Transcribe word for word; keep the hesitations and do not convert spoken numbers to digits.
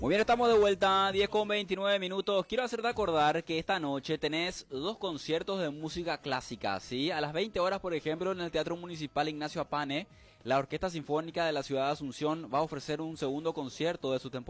Muy bien, estamos de vuelta, diez con veintinueve minutos. Quiero hacerte acordar que esta noche tenés dos conciertos de música clásica, ¿sí? A las veinte horas, por ejemplo, en el Teatro Municipal Ignacio Apane, la Orquesta Sinfónica de la Ciudad de Asunción va a ofrecer un segundo concierto de su temporada